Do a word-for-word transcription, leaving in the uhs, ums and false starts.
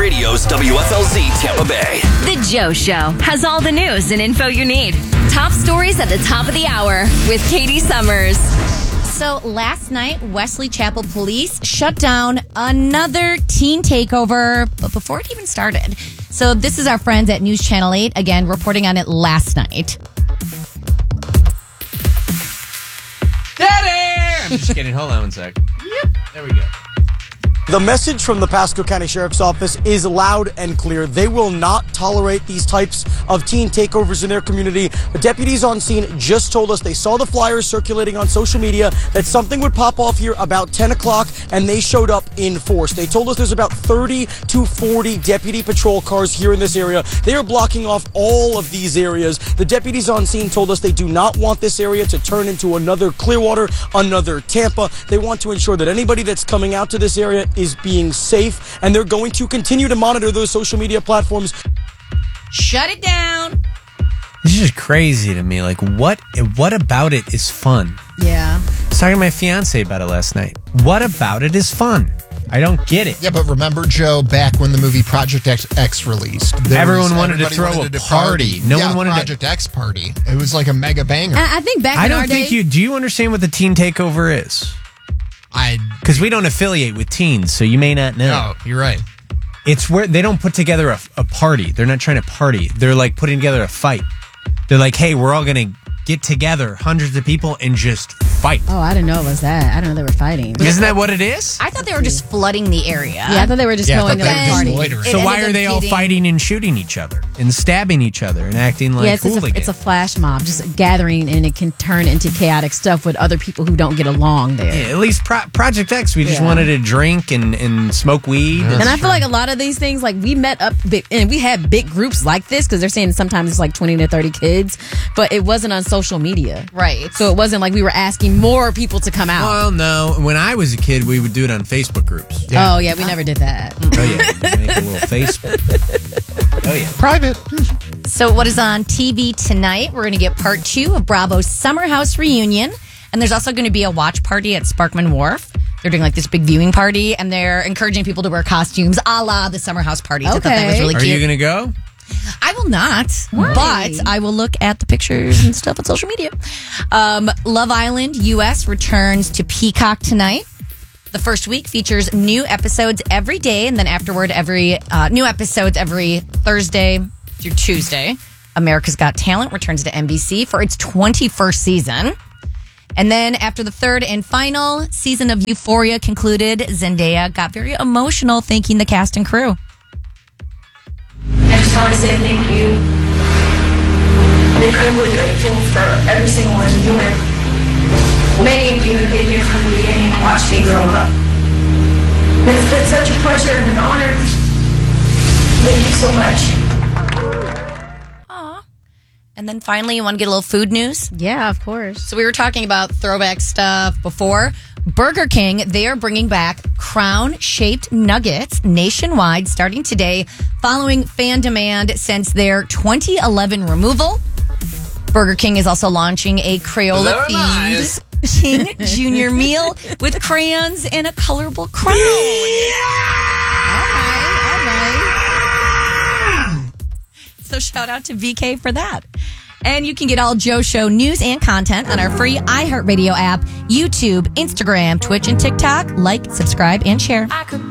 iHeartRadio's W F L Z Tampa Bay. The Joe Show has all the news and info you need. Top stories at the top of the hour with Katie Summers. So last night, Wesley Chapel Police shut down another teen takeover, but before it even started. So this is our friends at News Channel eight, again, reporting on it last night. Daddy! I'm just kidding. Hold on one sec. Yep. There we go. The message from the Pasco County Sheriff's Office is loud and clear. They will not tolerate these types of teen takeovers in their community. The deputies on scene just told us they saw the flyers circulating on social media that something would pop off here about ten o'clock, and they showed up in force. They told us there's about thirty to forty deputy patrol cars here in this area. They are blocking off all of these areas. The deputies on scene told us they do not want this area to turn into another Clearwater, another Tampa. They want to ensure that anybody that's coming out to this area is being safe, and they're going to continue to monitor those social media platforms. Shut it down. This is just crazy to me. Like, what what about it is fun? Yeah. I was talking to my fiance about it last night. What about it is fun? I don't get it. Yeah, but remember, Joe, back when the movie Project X, X released, there everyone was, wanted to throw wanted a to party. No yeah, one wanted Project to... X party. It was like a mega banger. I, I think back I in don't our think day, you... Do you understand what the teen takeover is? I Because we don't affiliate with teens, so you may not know. No, you're right. It's where they don't put together a, a party. They're not trying to party. They're like putting together a fight. They're like, hey, we're all going to get together, hundreds of people, and just fight. Oh, I didn't know it was that. I didn't know they were fighting. Isn't that what it is? I thought they were just flooding the area. Yeah, I thought they were just Yeah, I going to thought like they were party. just loitering. So It why ended are up they all getting- fighting and shooting each other and stabbing each other and acting like Yeah, it's, it's, a, hooligans? it's a flash mob, just gathering, and it can turn into chaotic stuff with other people who don't get along there. Yeah, at least Pro- Project X, we just Yeah. wanted to drink and, and smoke weed. And I feel like a lot of these things, like we met up big, and we had big groups like this because they're saying sometimes it's like twenty to thirty kids, but it wasn't on social media. Right. So it wasn't like we were asking more people to come out. Well, no. When I was a kid, we would do it on Facebook groups. Oh, yeah, we never did that. Oh, yeah. Make a little Facebook. Oh, yeah. Private. So what is on T V tonight? We're going to get part two of Bravo's Summer House reunion. And there's also going to be a watch party at Sparkman Wharf. They're doing like this big viewing party, and they're encouraging people to wear costumes a la the Summer House parties. I thought that was Okay. really Are cute. you going to go? I will not, Why? but I will look at the pictures and stuff on social media. Um, Love Island U S returns to Peacock tonight. The first week features new episodes every day, and then afterward, every uh, new episodes every Thursday through Tuesday. America's Got Talent returns to N B C for its twenty-first season. And then after the third and final season of Euphoria concluded, Zendaya got very emotional thanking the cast and crew. I just want to say thank you. I'm incredibly grateful for every single one of you, and many of you have been here from the beginning and watched me grow up. It's been such a pleasure and an honor. Thank you so much. Aw. And then finally, you want to get a little food news? Yeah, of course. So we were talking about throwback stuff before. Burger King, they are bringing back crown-shaped nuggets nationwide starting today following fan demand since their twenty eleven removal. Burger King is also launching a Crayola-themed King Junior meal with crayons and a colorful crown. So shout out to V K for that. And you can get all Joe Show news and content on our free iHeartRadio app, YouTube, Instagram, Twitch, and TikTok. Like, subscribe, and share. I could